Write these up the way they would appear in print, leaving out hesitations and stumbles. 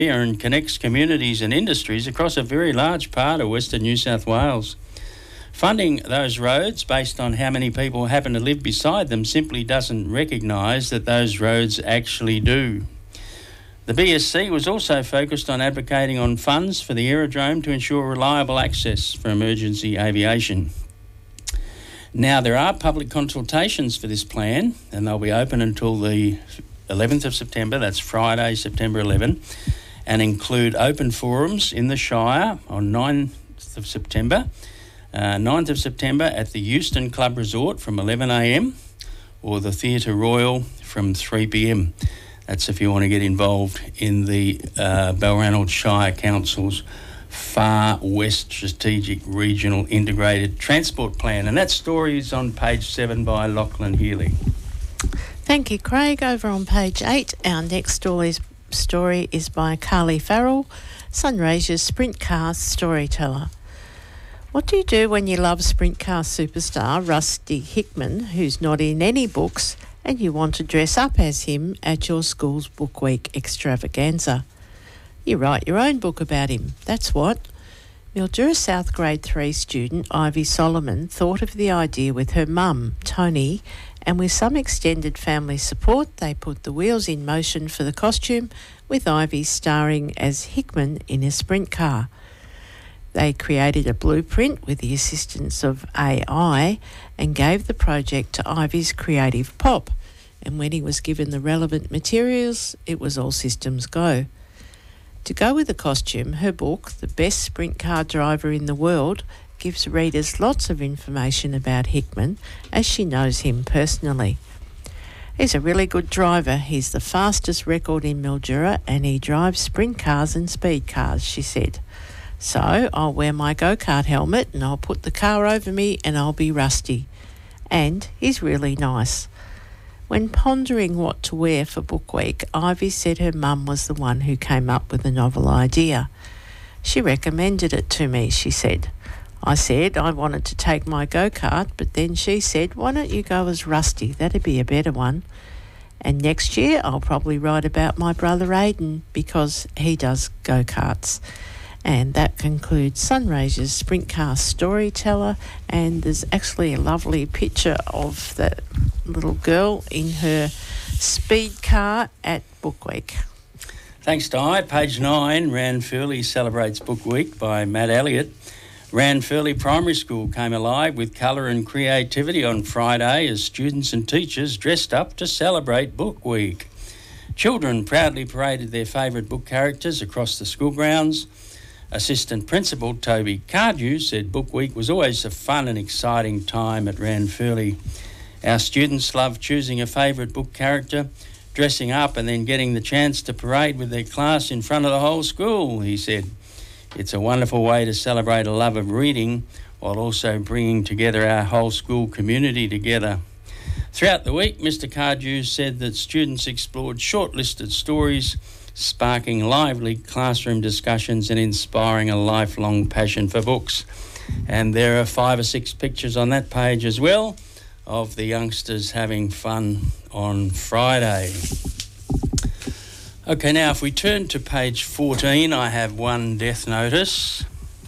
here and connects communities and industries across a very large part of Western New South Wales. Funding those roads based on how many people happen to live beside them simply doesn't recognise that those roads actually do. The BSC was also focused on advocating on funds for the aerodrome to ensure reliable access for emergency aviation. Now, there are public consultations for this plan, and they'll be open until the 11th of September, that's Friday, September 11, and include open forums in the Shire on 9th of September, 9th of September at the Euston Club Resort from 11am or the Theatre Royal from 3pm. That's if you want to get involved in the Balranald Shire Council's Far West Strategic Regional Integrated Transport Plan. And that story is on page 7 by Lachlan Healy. Thank you, Craig. Over on page 8, our next story is by Carly Farrell, Sunraysia's Sprint Car Storyteller. What do you do when you love sprint car superstar Rusty Hickman, who's not in any books, and you want to dress up as him at your school's Book Week extravaganza? You write your own book about him, that's what. Mildura South Grade 3 student Ivy Solomon thought of the idea with her mum, Tony, and with some extended family support, they put the wheels in motion for the costume, with Ivy starring as Hickman in a sprint car. They created a blueprint with the assistance of AI and gave the project to Ivy's creative pop. And when he was given the relevant materials, it was all systems go. To go with the costume, her book, The Best Sprint Car Driver in the World, gives readers lots of information about Hickman as she knows him personally. He's a really good driver. He's the fastest record in Mildura and he drives sprint cars and speed cars, she said. So I'll wear my go-kart helmet and I'll put the car over me and I'll be Rusty. And he's really nice. When pondering what to wear for Book Week, Ivy said her mum was the one who came up with the novel idea. She recommended it to me, she said. I said I wanted to take my go-kart, but then she said, why don't you go as Rusty? That'd be a better one. And next year I'll probably write about my brother Aidan because he does go-karts. And that concludes Sunraysia's Sprint Car Storyteller, and there's actually a lovely picture of the little girl in her speed car at Book Week. Thanks, Di. Page 9, Ranfurly celebrates Book Week by Matt Elliott. Ranfurly Primary School came alive with colour and creativity on Friday as students and teachers dressed up to celebrate Book Week. Children proudly paraded their favourite book characters across the school grounds. Assistant Principal Toby Cardew said Book Week was always a fun and exciting time at Ranfurly. Our students love choosing a favourite book character, dressing up and then getting the chance to parade with their class in front of the whole school, he said. It's a wonderful way to celebrate a love of reading while also bringing together our whole school community together. Throughout the week, Mr Cardew said that students explored shortlisted stories, sparking lively classroom discussions and inspiring a lifelong passion for books. And there are 5 or 6 pictures on that page as well of the youngsters having fun on Friday. Okay, now if we turn to page 14, I have one death notice.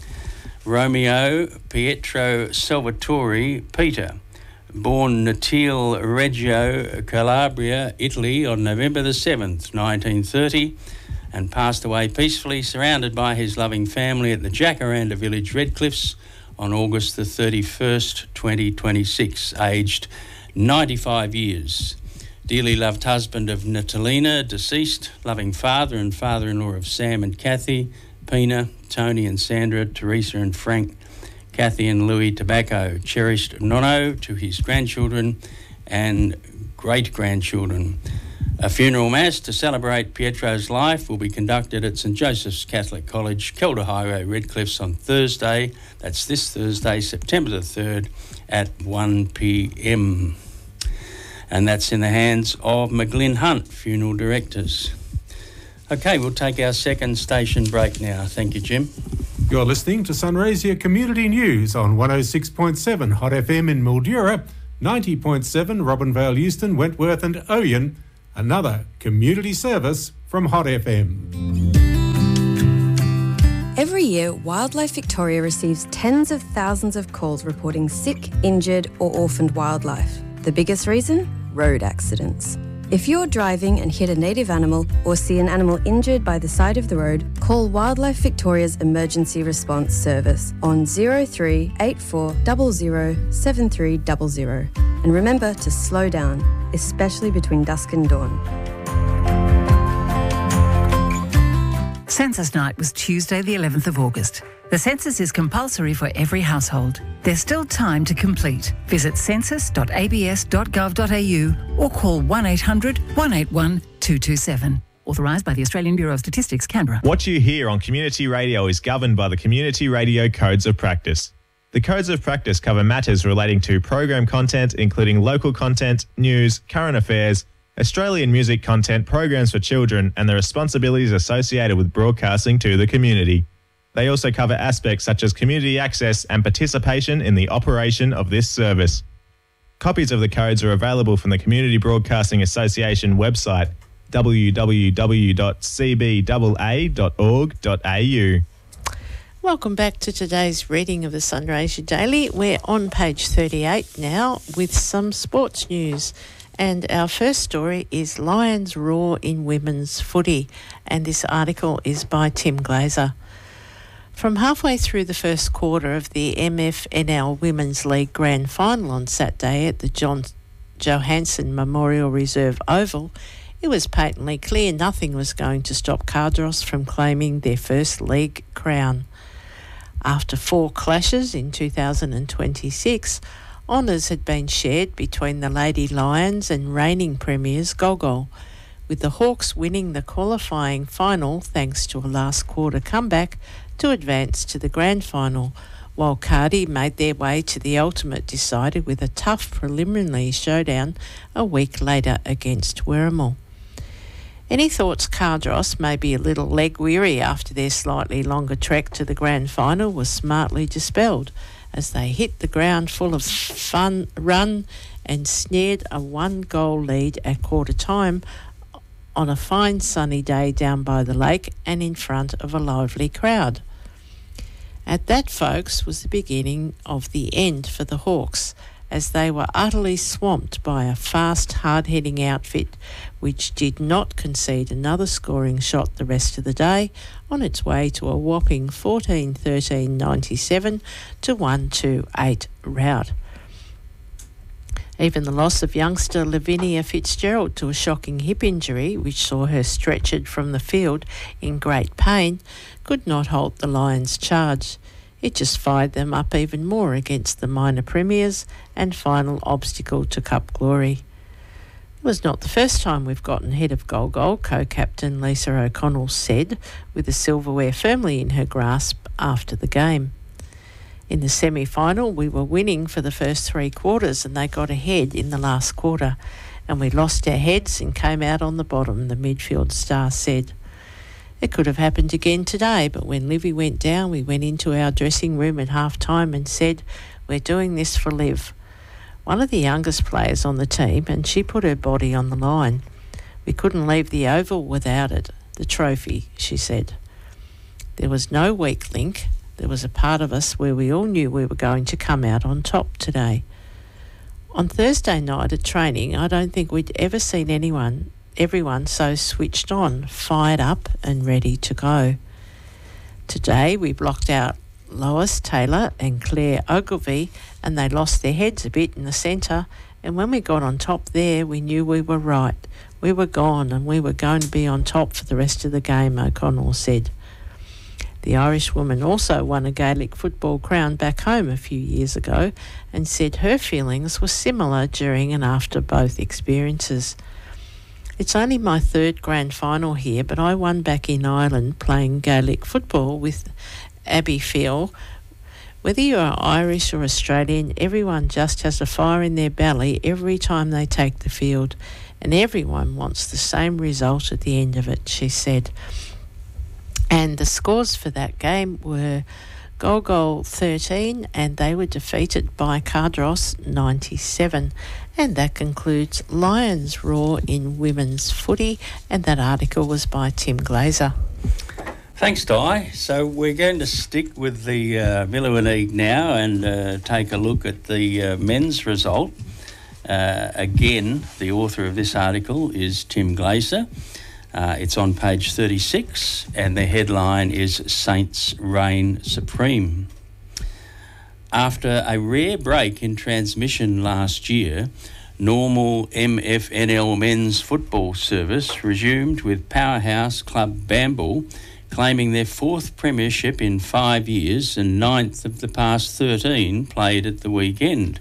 Romeo Pietro Salvatore Peter, born Natil Reggio, Calabria, Italy on November the 7th, 1930, and passed away peacefully surrounded by his loving family at the Jacaranda Village, Redcliffs, on August the 31st, 2026, aged 95 years. Dearly loved husband of Natalina, deceased, loving father and father-in-law of Sam and Kathy, Pina, Tony and Sandra, Teresa and Frank, Kathy and Louis Tobacco, cherished nonno to his grandchildren and great-grandchildren. A funeral mass to celebrate Pietro's life will be conducted at St Joseph's Catholic College, Kelda Highway, Redcliffs on Thursday, that's this Thursday, September the 3rd at 1pm. And that's in the hands of McGlynn Hunt, funeral directors. Okay, we'll take our second station break now. Thank you, Jim. You're listening to Sunraysia Community News on 106.7 Hot FM in Mildura, 90.7 Robinvale, Euston, Wentworth and Oyen, another community service from Hot FM. Every year, Wildlife Victoria receives tens of thousands of calls reporting sick, injured or orphaned wildlife. The biggest reason? Road accidents. If you're driving and hit a native animal or see an animal injured by the side of the road, call Wildlife Victoria's Emergency Response Service on 03 84 00 7300. And remember to slow down, especially between dusk and dawn. Census night was Tuesday the 11th of August. The census is compulsory for every household. There's still time to complete. Visit census.abs.gov.au or call 1800 181 227. Authorised by the Australian Bureau of Statistics, Canberra. What you hear on Community Radio is governed by the Community Radio Codes of Practice. The Codes of Practice cover matters relating to program content, including local content, news, current affairs, Australian music content, programs for children, and the responsibilities associated with broadcasting to the community. They also cover aspects such as community access and participation in the operation of this service. Copies of the codes are available from the Community Broadcasting Association website, www.cbaa.org.au. Welcome back to today's reading of the Sunraysia Daily. We're on page 38 now with some sports news. And our first story is Lions Roar in Women's Footy, and this article is by Tim Glazer. From halfway through the first quarter of the MFNL Women's League Grand Final on Saturday at the John Johansson Memorial Reserve Oval, it was patently clear nothing was going to stop Cardross from claiming their first league crown. After 4 clashes in 2026, honours had been shared between the Lady Lions and reigning premiers Golgol, with the Hawks winning the qualifying final thanks to a last quarter comeback to advance to the grand final, while Cardi made their way to the ultimate decider with a tough preliminary showdown a week later against Werribee. Any thoughts Cardross may be a little leg-weary after their slightly longer trek to the grand final was smartly dispelled, as they hit the ground full of fun run and snared a 1-goal lead at quarter time on a fine sunny day down by the lake and in front of a lively crowd. At that, folks, was the beginning of the end for the Hawks, as they were utterly swamped by a fast, hard-hitting outfit which did not concede another scoring shot the rest of the day, on its way to a whopping 14-13-97 to 1-2-8 rout. Even the loss of youngster Lavinia Fitzgerald to a shocking hip injury, which saw her stretchered from the field in great pain, could not halt the Lions' charge. It just fired them up even more against the minor premiers and final obstacle to Cup glory. It was not the first time we've gotten ahead of Golgol, co-captain Lisa O'Connell said, with the silverware firmly in her grasp after the game. In the semi-final, we were winning for the first 3 quarters and they got ahead in the last quarter, and we lost our heads and came out on the bottom, the midfield star said. It could have happened again today, but when Livy went down, we went into our dressing room at half-time and said, "We're doing this for Liv." One of the youngest players on the team, and she put her body on the line. We couldn't leave the oval without it, the trophy, she said. There was no weak link. There was a part of us where we all knew we were going to come out on top today. On Thursday night at training, I don't think we'd ever seen everyone so switched on, fired up and ready to go. Today we blocked out Lois Taylor and Claire Ogilvie, and they lost their heads a bit in the centre, and when we got on top there, we knew we were right. We were gone and we were going to be on top for the rest of the game, O'Connell said. The Irish woman also won a Gaelic football crown back home a few years ago and said her feelings were similar during and after both experiences. It's only my 3rd grand final here, but I won back in Ireland playing Gaelic football with Abbey Field. Whether you're Irish or Australian, everyone just has a fire in their belly every time they take the field, and everyone wants the same result at the end of it, she said. And the scores for that game were Golgol 13, and they were defeated by Cardross 97. And that concludes Lions Roar in Women's Footy, and that article was by Tim Glazer. Thanks, Di. So we're going to stick with the Millua League now and take a look at the men's result. Again, the author of this article is Tim Glazer. It's on page 36 and the headline is Saints Reign Supreme. After a rare break in transmission last year, normal MFNL men's football service resumed with powerhouse club Bamble claiming their 4th premiership in 5 years and 9th of the past 13 played at the weekend.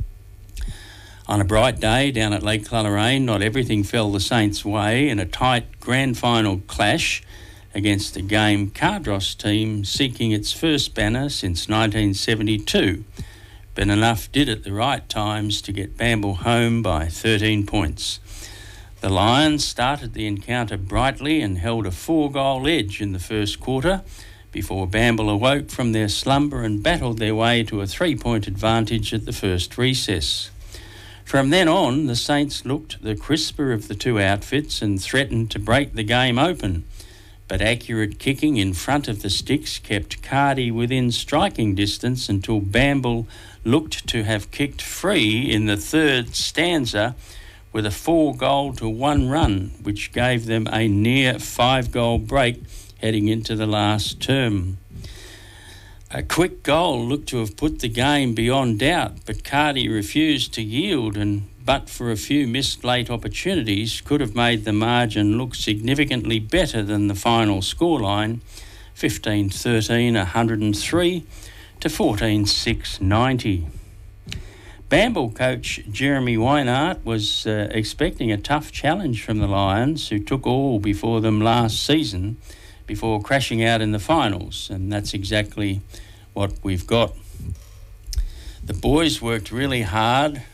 On a bright day down at Lake Clullaraine, not everything fell the Saints' way in a tight grand final clash against a game Cardross team seeking its first banner since 1972. But enough did at the right times to get Bamble home by 13 points. The Lions started the encounter brightly and held a 4-goal edge in the first quarter before Bamble awoke from their slumber and battled their way to a 3-point advantage at the first recess. From then on, the Saints looked the crisper of the two outfits and threatened to break the game open, but accurate kicking in front of the sticks kept Cardi within striking distance until Bamble looked to have kicked free in the third stanza with a 4-goal-to-1 run, which gave them a near 5-goal break heading into the last term. A quick goal looked to have put the game beyond doubt, but Cardi refused to yield and, but for a few missed late opportunities, could have made the margin look significantly better than the final scoreline, 15-13, 103 to 14-6, 90. Bamble coach Jeremy Weinart was expecting a tough challenge from the Lions, who took all before them last season before crashing out in the finals, and that's exactly what we've got. The boys worked really hard,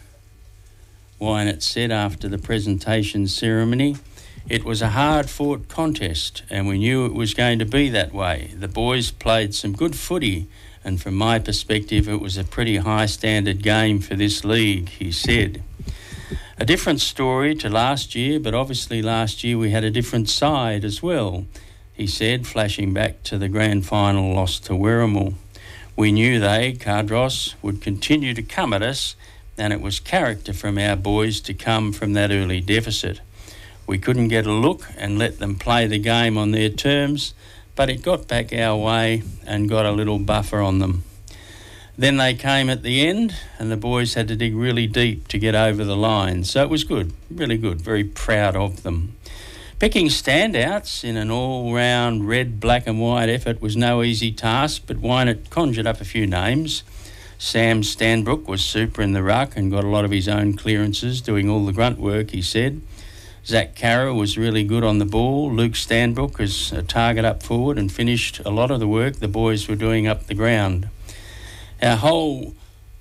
Weinart said after the presentation ceremony. It was a hard-fought contest, and we knew it was going to be that way. The boys played some good footy, and from my perspective, it was a pretty high-standard game for this league, he said. A different story to last year, but obviously last year we had a different side as well, he said, flashing back to the grand final loss to Wirramaw. We knew they, Cardross, would continue to come at us, and it was character from our boys to come from that early deficit. We couldn't get a look and let them play the game on their terms, but it got back our way and got a little buffer on them. Then they came at the end, and the boys had to dig really deep to get over the line. So it was good, really good, very proud of them. Picking standouts in an all-round red, black and white effort was no easy task, but Weinert conjured up a few names. Sam Stanbrook was super in the ruck and got a lot of his own clearances, doing all the grunt work, he said. Zach Carroll was really good on the ball. Luke Stanbrook as a target up forward and finished a lot of the work the boys were doing up the ground. Our whole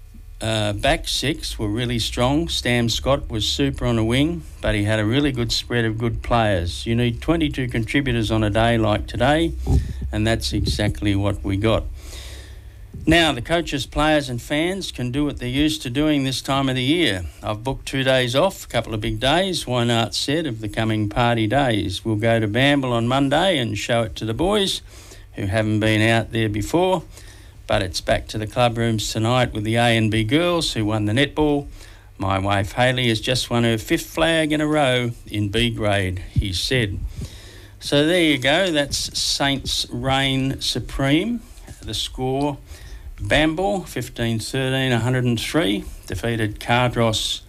back six were really strong. Stam Scott was super on a wing, but he had a really good spread of good players. You need 22 contributors on a day like today, and that's exactly what we got. Now, the coaches, players and fans can do what they're used to doing this time of the year. I've booked 2 days off, a couple of big days, Weinart said, of the coming party days. We'll go to Bamble on Monday and show it to the boys who haven't been out there before. But it's back to the club rooms tonight with the A and B girls who won the netball. My wife Hayley has just won her 5th flag in a row in B grade, he said. So there you go, that's Saints Reign Supreme. The score, Bamble 15-13, 103, defeated Cardross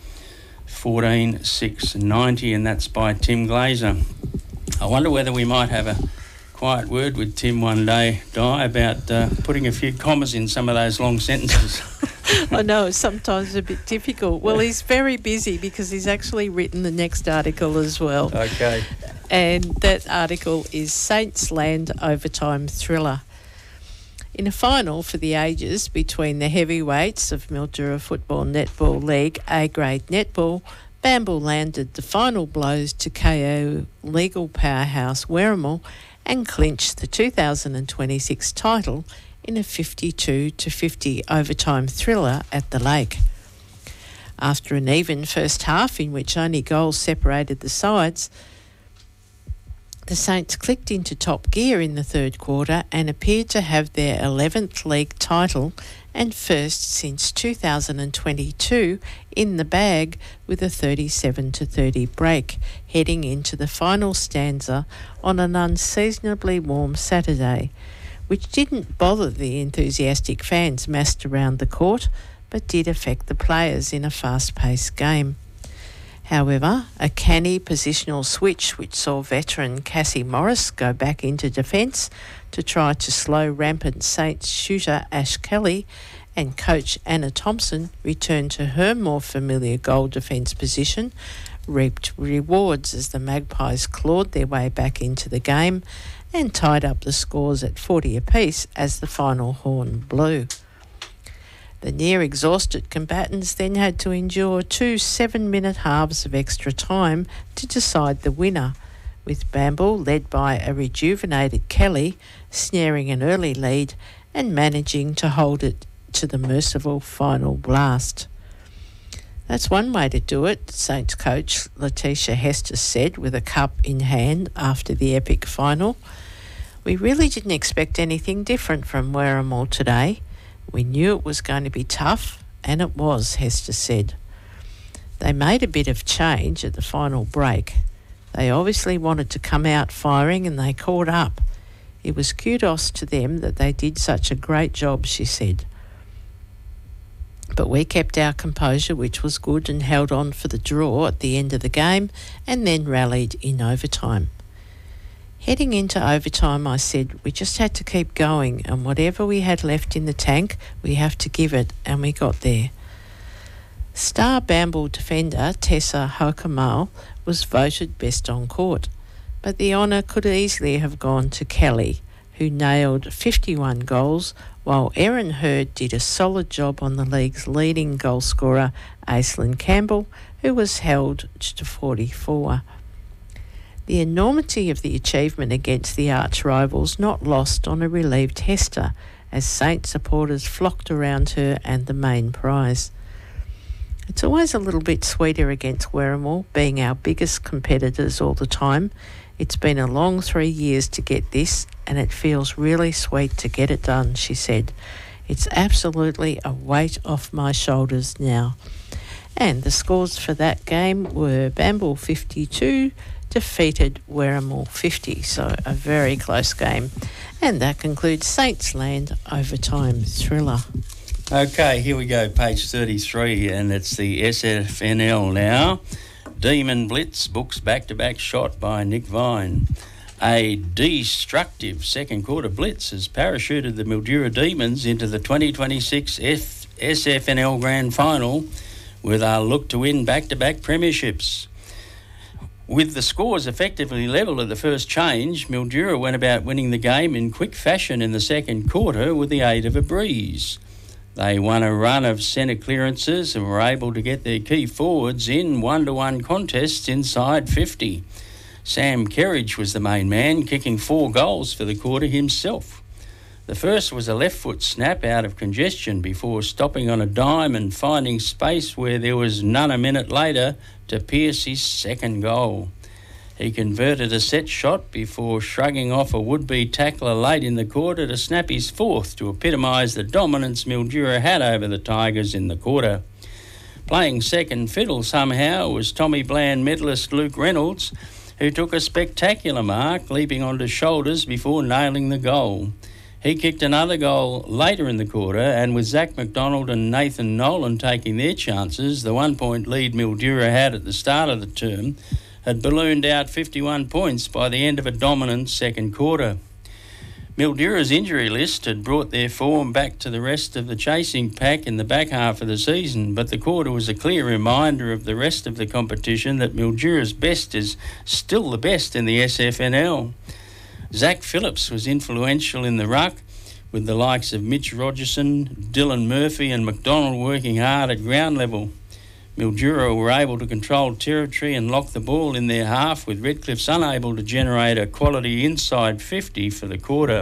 14-6, 90, and that's by Tim Glazer. I wonder whether we might have a quiet word with Tim one day, Di, about putting a few commas in some of those long sentences. I know, it's sometimes a bit difficult. Well, he's very busy because he's actually written the next article as well. Okay. And that article is Saints Land Overtime Thriller. In a final for the ages between the heavyweights of Mildura Football Netball League A-grade netball, Bamble landed the final blows to KO legal powerhouse Wirramaw and clinched the 2026 title in a 52-50 overtime thriller at the Lake. After an even first half in which only goals separated the sides, The Saints clicked into top gear in the third quarter and appeared to have their 11th league title and first since 2022 in the bag with a 37-30 break, heading into the final stanza on an unseasonably warm Saturday, which didn't bother the enthusiastic fans massed around the court, but did affect the players in a fast-paced game. However, a canny positional switch which saw veteran Cassie Morris go back into defence to try to slow rampant Saints shooter Ash Kelly and coach Anna Thompson return to her more familiar goal defence position reaped rewards as the Magpies clawed their way back into the game and tied up the scores at 40 apiece as the final horn blew. The near-exhausted combatants then had to endure 2 7-minute halves of extra time to decide the winner, with Bamble, led by a rejuvenated Kelly, snaring an early lead and managing to hold it to the merciful final blast. That's one way to do it, Saints coach Letitia Hester said with a cup in hand after the epic final. We really didn't expect anything different from Warrnambool today. We knew it was going to be tough, and it was, Hester said. They made a bit of change at the final break. They obviously wanted to come out firing and they caught up. It was kudos to them that they did such a great job, she said. But we kept our composure, which was good, and held on for the draw at the end of the game and then rallied in overtime. Heading into overtime, I said we just had to keep going and whatever we had left in the tank, we have to give it, and we got there. Star Bamble defender Tessa Hokamal was voted best on court, but the honour could easily have gone to Kelly, who nailed 51 goals, while Erin Hurd did a solid job on the league's leading goal scorer, Aislinn Campbell, who was held to 44. The enormity of the achievement against the arch rivals not lost on a relieved Hester, as Saints supporters flocked around her and the main prize. It's always a little bit sweeter against Warrnambool, being our biggest competitors all the time. It's been a long 3 years to get this, and it feels really sweet to get it done, she said. It's absolutely a weight off my shoulders now. And the scores for that game were Bamble 52, defeated Warrnambool 50, so a very close game. And that concludes Saints Land Overtime Thriller. Okay, here we go, page 33, and it's the SFNL now. Demon Blitz books back-to-back shot by Nick Vine. A destructive second quarter blitz has parachuted the Mildura Demons into the 2026 SFNL Grand Final with a look to win back-to-back premierships. With the scores effectively level at the first change, Mildura went about winning the game in quick fashion in the second quarter with the aid of a breeze. They won a run of centre clearances and were able to get their key forwards in one-to-one contests inside 50. Sam Kerridge was the main man, kicking 4 goals for the quarter himself. The first was a left-foot snap out of congestion before stopping on a dime and finding space where there was none a minute later to pierce his second goal. He converted a set shot before shrugging off a would-be tackler late in the quarter to snap his fourth to epitomise the dominance Mildura had over the Tigers in the quarter. Playing second fiddle somehow was Tommy Bland medalist Luke Reynolds, who took a spectacular mark, leaping onto shoulders before nailing the goal. He kicked another goal later in the quarter, and with Zach McDonald and Nathan Nolan taking their chances, the 1-point lead Mildura had at the start of the term had ballooned out 51 points by the end of a dominant second quarter. Mildura's injury list had brought their form back to the rest of the chasing pack in the back half of the season, but the quarter was a clear reminder of the rest of the competition that Mildura's best is still the best in the SFNL. Zach Phillips was influential in the ruck, with the likes of Mitch Rogerson, Dylan Murphy and McDonald working hard at ground level. Mildura were able to control territory and lock the ball in their half, with Redcliffs unable to generate a quality inside 50 for the quarter.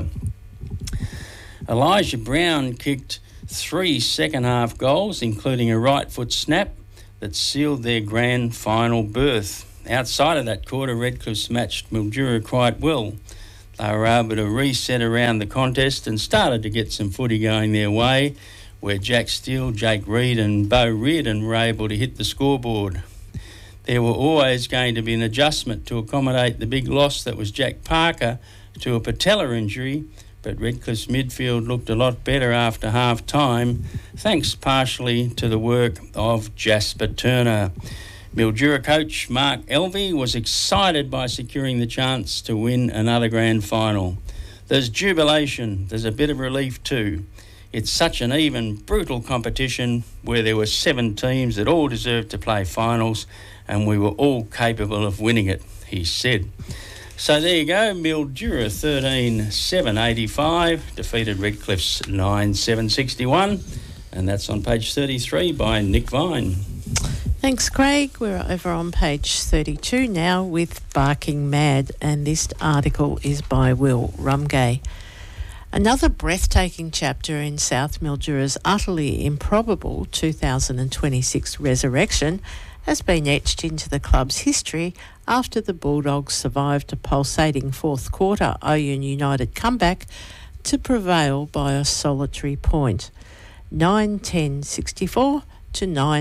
Elijah Brown kicked 3 second-half goals, including a right-foot snap that sealed their grand final berth. Outside of that quarter, Redcliffs matched Mildura quite well. They were able to reset around the contest and started to get some footy going their way, where Jack Steele, Jake Reid and Beau Reardon were able to hit the scoreboard. There were always going to be an adjustment to accommodate the big loss that was Jack Parker to a patella injury, but Redcliffe's midfield looked a lot better after half-time, thanks partially to the work of Jasper Turner. Mildura coach Mark Elvey was excited by securing the chance to win another grand final. There's jubilation, there's a bit of relief too. It's such an even, brutal competition where there were 7 teams that all deserved to play finals and we were all capable of winning it, he said. So there you go, Mildura 13-7-85 defeated Redcliffs 9-7-61, and that's on page 33 by Nick Vine. Thanks, Craig. We're over on page 32 now with Barking Mad, and this article is by Will Rumgay. Another breathtaking chapter in South Mildura's utterly improbable 2026 resurrection has been etched into the club's history after the Bulldogs survived a pulsating fourth quarter Oyun United comeback to prevail by a solitary point, 9-10-64 to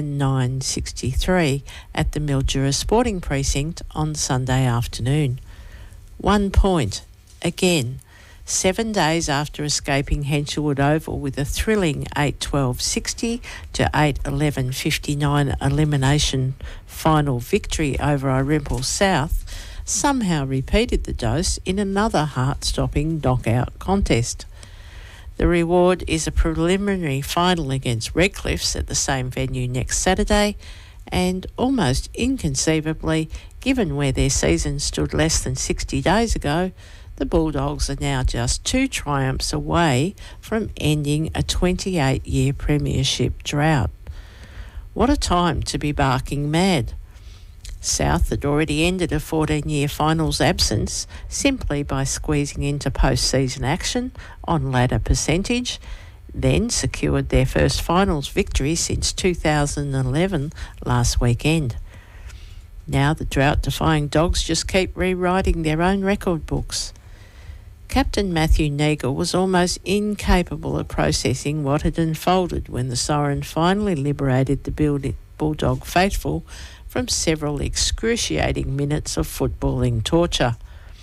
9-9-63 at the Mildura Sporting Precinct on Sunday afternoon. 1 point, again, 7 days after escaping Henshallwood Oval with a thrilling 8-12-60 to 8-11-59 elimination final victory over Irimple South, somehow repeated the dose in another heart-stopping knockout contest. The reward is a preliminary final against Redcliffs at the same venue next Saturday, and almost inconceivably, given where their season stood less than 60 days ago, the Bulldogs are now just 2 triumphs away from ending a 28-year premiership drought. What a time to be barking mad. South had already ended a 14-year finals absence simply by squeezing into post-season action on ladder percentage, then secured their first finals victory since 2011 last weekend. Now the drought-defying Dogs just keep rewriting their own record books. Captain Matthew Neagle was almost incapable of processing what had unfolded when the siren finally liberated the Bulldog faithful from several excruciating minutes of footballing torture.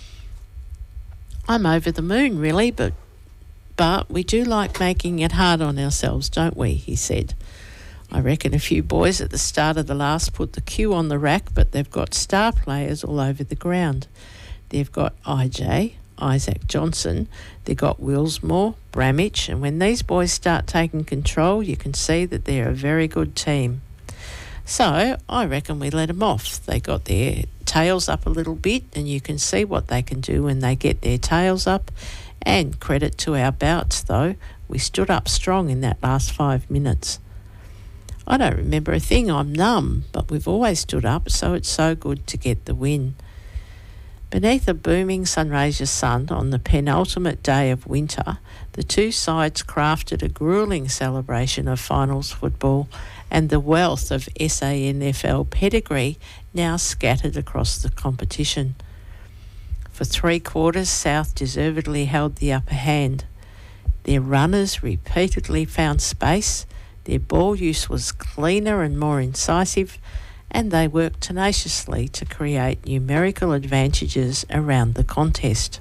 I'm over the moon, really, but we do like making it hard on ourselves, don't we, he said. I reckon a few boys at the start of the last put the cue on the rack, but they've got star players all over the ground. They've got IJ, Isaac Johnson, they've got Willsmore, Bramich, and when these boys start taking control, you can see that they're a very good team. So I reckon we let them off. They got their tails up a little bit, and you can see what they can do when they get their tails up. And credit to our bouts, though, we stood up strong in that last 5 minutes. I don't remember a thing, I'm numb, but we've always stood up, so it's so good to get the win. Beneath a booming Sunraysia sun on the penultimate day of winter, the two sides crafted a gruelling celebration of finals football and the wealth of SANFL pedigree now scattered across the competition. For 3 quarters, South deservedly held the upper hand. Their runners repeatedly found space, their ball use was cleaner and more incisive, and they worked tenaciously to create numerical advantages around the contest.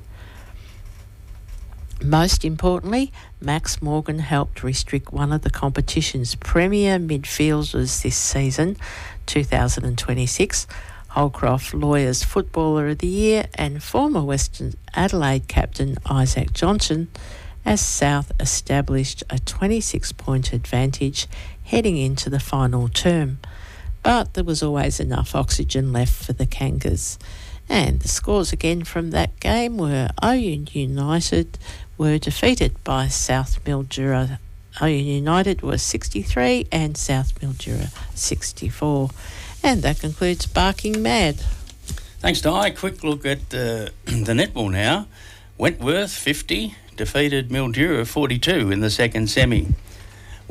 Most importantly, Max Morgan helped restrict one of the competition's premier midfielders this season, 2026, Holcroft Lawyers Footballer of the Year and former Western Adelaide captain Isaac Johnson, as South established a 26-point advantage heading into the final term. But there was always enough oxygen left for the Kangas. And the scores again from that game were Oyun United were defeated by South Mildura. Oyun United was 63 and South Mildura 64. And that concludes Barking Mad. Thanks, Di. Quick look at the netball now. Wentworth 50 defeated Mildura 42 in the second semi.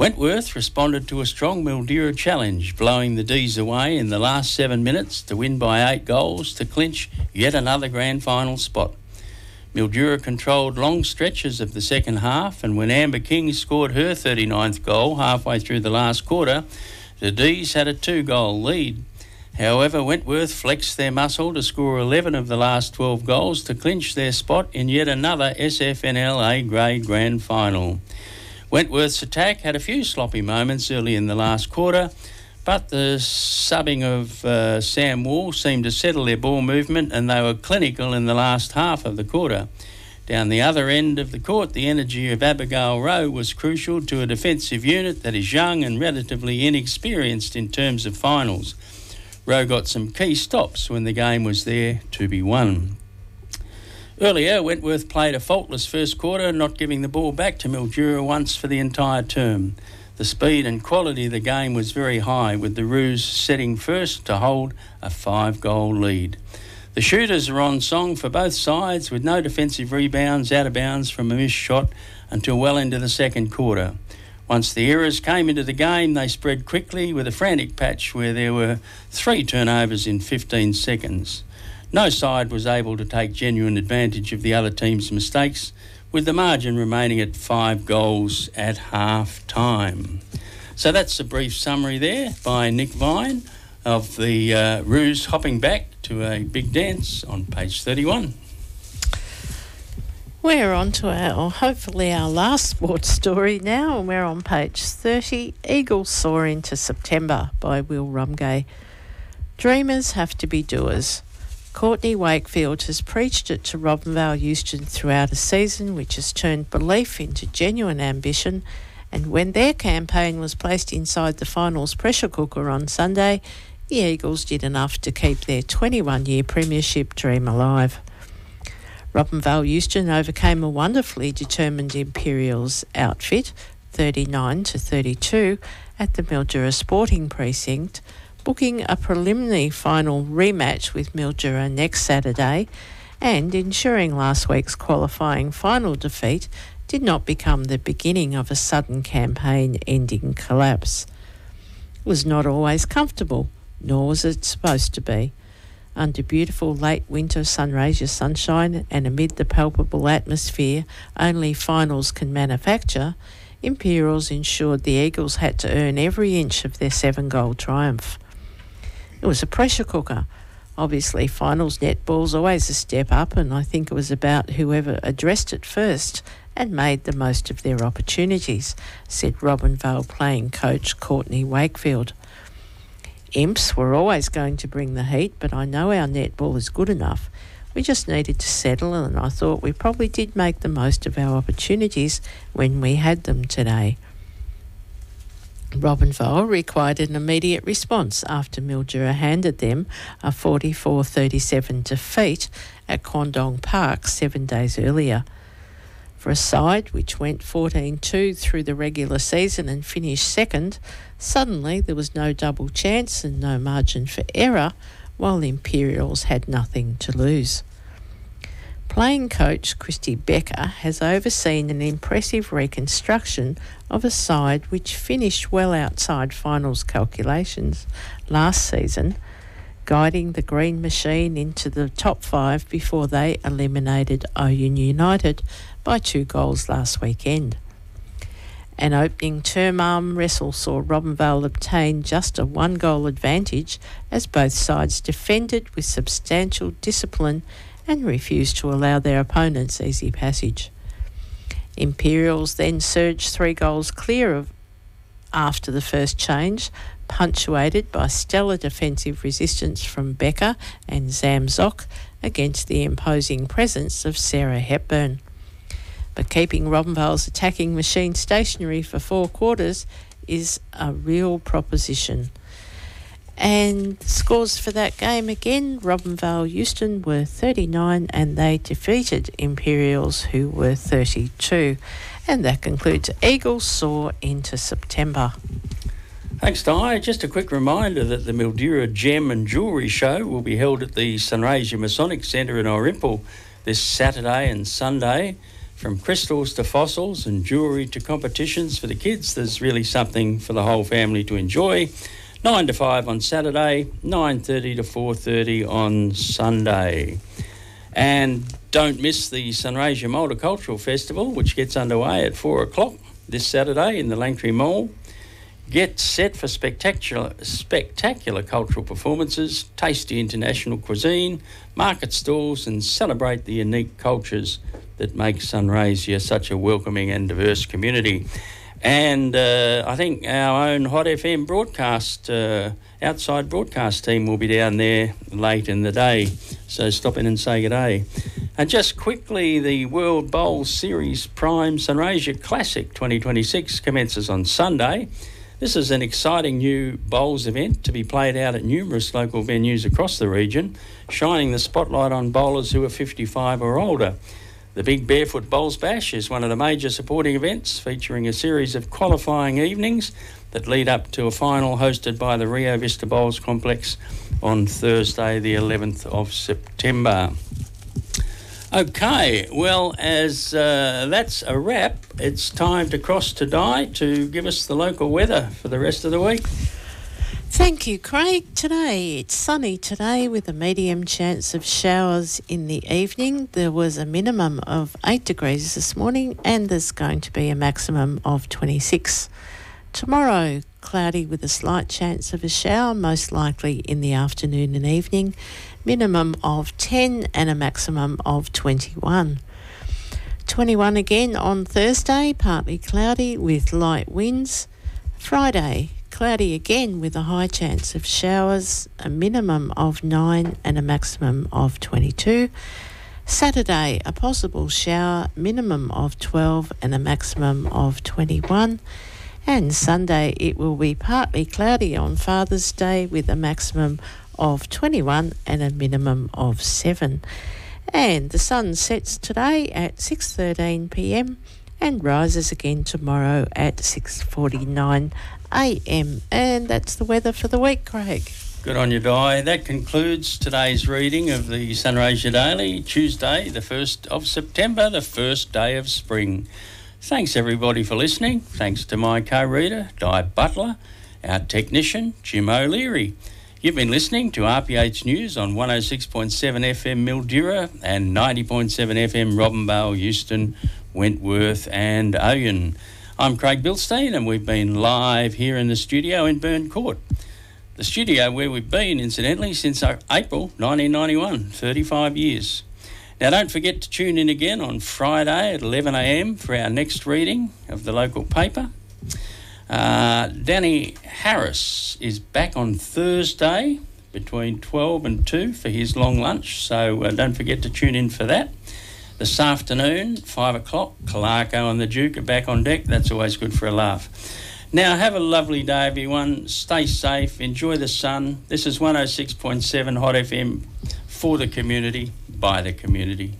Wentworth responded to a strong Mildura challenge, blowing the D's away in the last 7 minutes to win by 8 goals to clinch yet another grand final spot. Mildura controlled long stretches of the second half, and when Amber King scored her 39th goal halfway through the last quarter, the D's had a 2-goal lead. However, Wentworth flexed their muscle to score 11 of the last 12 goals to clinch their spot in yet another SFNL A-grade grand final. Wentworth's attack had a few sloppy moments early in the last quarter, but the subbing of Sam Wall seemed to settle their ball movement, and they were clinical in the last half of the quarter. Down the other end of the court, the energy of Abigail Rowe was crucial to a defensive unit that is young and relatively inexperienced in terms of finals. Rowe got some key stops when the game was there to be won. Earlier, Wentworth played a faultless first quarter, not giving the ball back to Mildura once for the entire term. The speed and quality of the game was very high, with the Roos setting first to hold a 5-goal lead. The shooters are on song for both sides, with no defensive rebounds out of bounds from a missed shot until well into the second quarter. Once the errors came into the game, they spread quickly with a frantic patch where there were 3 turnovers in 15 seconds. No side was able to take genuine advantage of the other team's mistakes, with the margin remaining at 5 goals at half-time. So that's a brief summary there by Nick Vine of the Roos hopping back to a big dance on page 31. We're on to hopefully our last sports story now, and we're on page 30. Eagles soar into September by Will Rumgay. Dreamers have to be doers. Courtney Wakefield has preached it to Robinvale Euston throughout a season which has turned belief into genuine ambition, and when their campaign was placed inside the finals pressure cooker on Sunday, the Eagles did enough to keep their 21-year premiership dream alive. Robinvale Euston overcame a wonderfully determined Imperials outfit, 39-32, at the Mildura Sporting Precinct, booking a preliminary final rematch with Mildura next Saturday, and ensuring last week's qualifying final defeat did not become the beginning of a sudden campaign-ending collapse. It was not always comfortable, nor was it supposed to be. Under beautiful late winter sunraysia sunshine and amid the palpable atmosphere only finals can manufacture, Imperials ensured the Eagles had to earn every inch of their 7-goal triumph. It was a pressure cooker. Obviously, finals netball's always a step up, and I think it was about whoever addressed it first and made the most of their opportunities, said Robinvale playing coach Courtney Wakefield. Imps were always going to bring the heat, but I know our netball is good enough. We just needed to settle, and I thought we probably did make the most of our opportunities when we had them today. Robinvale required an immediate response after Mildura handed them a 44-37 defeat at Quandong Park 7 days earlier. For a side which went 14-2 through the regular season and finished second, suddenly there was no double chance and no margin for error, while the Imperials had nothing to lose. Playing coach Christy Becker has overseen an impressive reconstruction of a side which finished well outside finals calculations last season, guiding the Green Machine into the top 5 before they eliminated Oyun United by 2 goals last weekend. An opening term arm wrestle saw Robinvale obtain just a 1-goal advantage as both sides defended with substantial discipline and refused to allow their opponents easy passage. Imperials then surged 3 goals clear after the first change, punctuated by stellar defensive resistance from Becker and Zamzok against the imposing presence of Sarah Hepburn. But keeping Robinvale's attacking machine stationary for 4 quarters is a real proposition. And the scores for that game again, Robinvale Euston were 39 and they defeated Imperials who were 32. And that concludes Eagles Soar into September. Thanks, Di. Just a quick reminder that the Mildura Gem and Jewellery Show will be held at the Sunraysia Masonic Centre in Orimple this Saturday and Sunday From crystals to fossils and jewellery to competitions for the kids, there's really something for the whole family to enjoy. 9 to 5 on Saturday, 9:30 to 4:30 on Sunday. And don't miss the Sunraysia Multicultural Festival, which gets underway at 4 o'clock this Saturday in the Langtree Mall. Get set for spectacular cultural performances, tasty international cuisine, market stalls, and celebrate the unique cultures that make Sunraysia such a welcoming and diverse community. And I think our own Hot FM broadcast, outside broadcast team will be down there late in the day. So stop in and say good day. And just quickly, the World Bowls Series Prime Sunraysia Classic 2026 commences on Sunday. This is an exciting new bowls event to be played out at numerous local venues across the region, shining the spotlight on bowlers who are 55 or older. The Big Barefoot Bowls Bash is one of the major supporting events, featuring a series of qualifying evenings that lead up to a final hosted by the Rio Vista Bowls Complex on Thursday the 11th of September. Okay, well, as that's a wrap, it's time to cross to Di to give us the local weather for the rest of the week. Thank you, Craig. Today, it's sunny today with a medium chance of showers in the evening. There was a minimum of 8 degrees this morning and there's going to be a maximum of 26. Tomorrow, cloudy with a slight chance of a shower, most likely in the afternoon and evening. Minimum of 10 and a maximum of 21. 21 again on Thursday, partly cloudy with light winds. Friday, cloudy again with a high chance of showers, a minimum of 9 and a maximum of 22. Saturday, a possible shower, minimum of 12 and a maximum of 21. And Sunday, it will be partly cloudy on Father's Day with a maximum of 21 and a minimum of 7. And the sun sets today at 6:13 p.m. and rises again tomorrow at 6:49 a.m. And that's the weather for the week, Craig. Good on you, Di. That concludes today's reading of the Sunraysia Daily, Tuesday, the 1st of September, the first day of spring. Thanks, everybody, for listening. Thanks to my co-reader, Di Butler, our technician, Jim O'Leary. You've been listening to RPH News on 106.7 FM Mildura and 90.7 FM Robinvale, Euston, Wentworth and Oyen. I'm Craig Bilstein and we've been live here in the studio in Burn Court. The studio where we've been, incidentally, since April 1991, 35 years. Now, don't forget to tune in again on Friday at 11 a.m. for our next reading of the local paper. Danny Harris is back on Thursday between 12 and 2 for his long lunch, so don't forget to tune in for that. This afternoon, 5 o'clock, Kalarko and the Duke are back on deck. That's always good for a laugh. Now, have a lovely day, everyone. Stay safe. Enjoy the sun. This is 106.7 Hot FM for the community, by the community.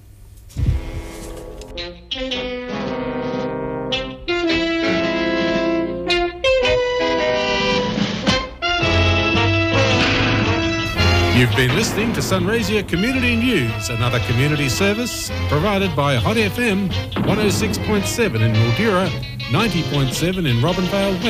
You've been listening to Sunraysia Community News, another community service provided by Hot FM 106.7 in Mildura, 90.7 in Robinvale,